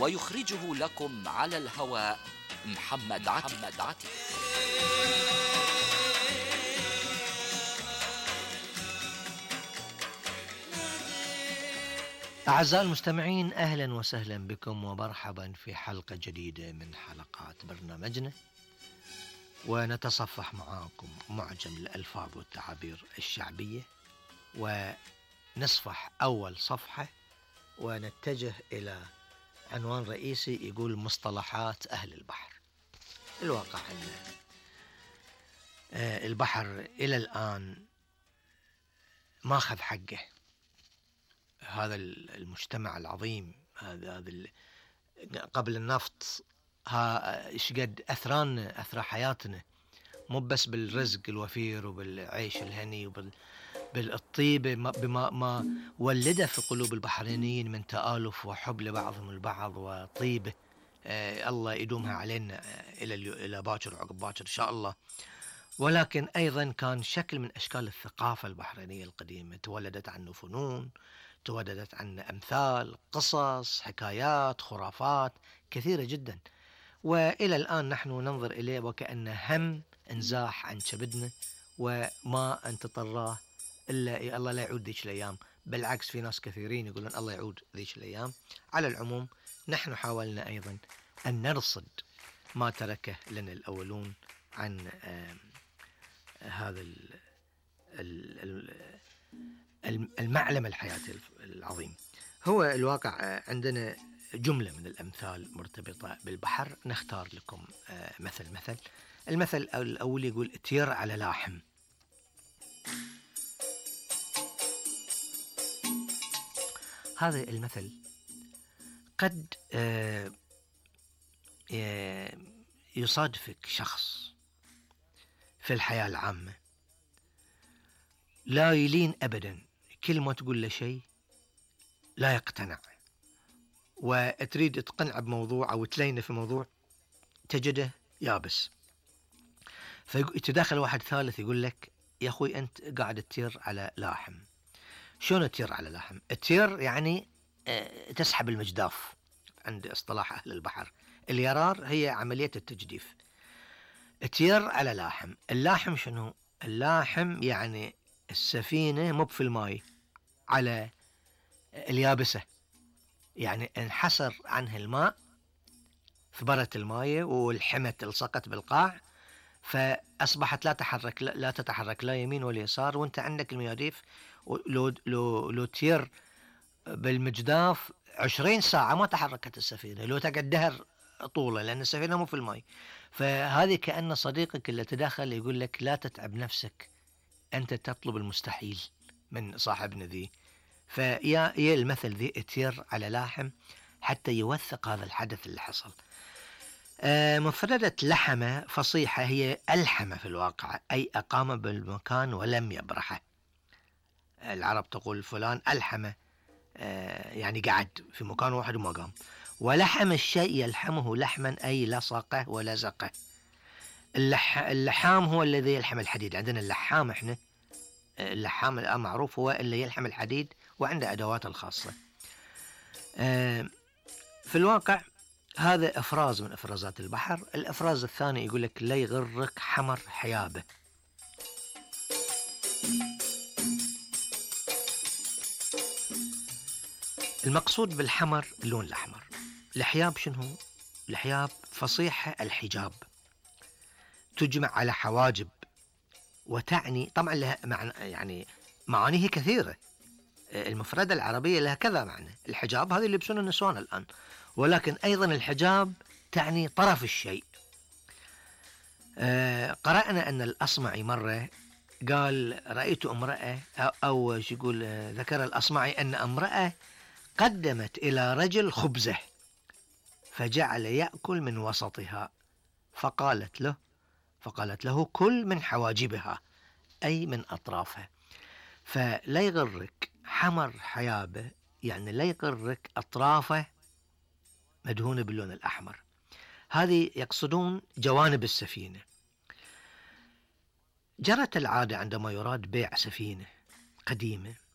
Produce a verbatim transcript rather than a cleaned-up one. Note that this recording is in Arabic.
ويخرجه لكم على الهواء محمد عتيق. أعزائي المستمعين، أهلا وسهلا بكم ومرحبا في حلقة جديدة من حلقات برنامجنا، ونتصفح معاكم معجم الألفاظ والتعابير الشعبية، ونصفح أول صفحة ونتجه إلى عنوان رئيسي يقول مصطلحات أهل البحر. الواقع أن البحر إلى الآن ما أخذ حقه. هذا المجتمع العظيم، هذا هذا قبل النفط ها ايش قد اثرانا، اثرى حياتنا، مو بس بالرزق الوفير وبالعيش الهني وبالطيبه بما ما ولده في قلوب البحرينيين من تآلف وحب لبعضهم البعض وطيبه. آه الله يدومها علينا الى الى باكر وعقب باكر ان شاء الله. ولكن ايضا كان شكل من اشكال الثقافه البحرينيه القديمه، تولدت عنه فنون، تولدت عنه أمثال، قصص، حكايات، خرافات كثيرة جدا، وإلى الآن نحن ننظر إليه وكأنه هم انزاح عن كبدنا وما انتطراه إلا الله لا يعود ذيك الأيام. بالعكس، في ناس كثيرين يقولون الله يعود ذيك الأيام. على العموم نحن حاولنا أيضا أن نرصد ما تركه لنا الأولون عن آه هذا ال ال ال المعلم الحياتي العظيم. هو الواقع عندنا جملة من الأمثال مرتبطة بالبحر، نختار لكم مثل مثل المثل الأول يقول تير على لاحم. هذا المثل قد يصادفك شخص في الحياة العامة لا يلين أبدا، كل ما تقول له شيء لا يقتنع، وتريد تقنع بموضوع أو تلينه في موضوع تجده يابس. فيتدخل واحد ثالث يقول لك يا أخوي أنت قاعد تطير على لاحم. شلون تطير على لاحم؟ التير يعني اه تسحب المجداف عند اصطلاح أهل البحر. اليرار هي عملية التجديف. التير على لاحم. اللاحم شنو؟ اللاحم يعني السفينة مو في الماء، على اليابسة، يعني انحسر عنها الماء في برة الماء والحمت الصقت بالقاع، فأصبحت لا تحرك لا تتحرك لا يمين ولا يسار، وانت عندك المياديف. لو لو لو تير بالمجداف عشرين ساعة ما تحركت السفينة، لو تقعد دهر طولة لأن السفينة مو في الماء. فهذه كأن صديقك اللي تدخل يقول لك لا تتعب نفسك، أنت تطلب المستحيل من صاحبنا ذي. فيا يا المثل ذي اتير على لاحم حتى يوثق هذا الحدث اللي حصل. آه مفردة لحمة فصيحة هي ألحمة في الواقع، أي أقام بالمكان ولم يبرحه. العرب تقول فلان ألحمة، آه يعني قعد في مكان واحد وما قام. ولحم الشيء يلحمه لحما أي لصقه ولزقه. اللح... اللحام هو الذي يلحم الحديد. عندنا اللحام احنا، اللحام الآن معروف هو اللي يلحم الحديد وعنده أدواته الخاصة. في الواقع هذا إفراز من إفرازات البحر. الإفراز الثاني يقول لك لا يغرك حمر حيابه. المقصود بالحمر اللون الأحمر. الحياب شنو؟ الحياب فصيحة الحجاب، تجمع على حواجب، وتعني طبعا لها معنى، يعني معانيه كثيرة. المفردة العربية لها كذا معنى. الحجاب هذه اللي يلبسونه النسوان الآن، ولكن أيضا الحجاب تعني طرف الشيء. آه قرأنا أن الأصمعي مرة قال رأيت امرأة، أو يقول ذكر الأصمعي أن امرأة قدمت إلى رجل خبزة فجعل يأكل من وسطها، فقالت له فقالت له كل من حواجبها، أي من أطرافها. فلا يغرك حمر حيابه، يعني لا يغرك أطرافه مدهونة باللون الأحمر. هذه يقصدون جوانب السفينة. جرت العادة عندما يراد بيع سفينة قديمة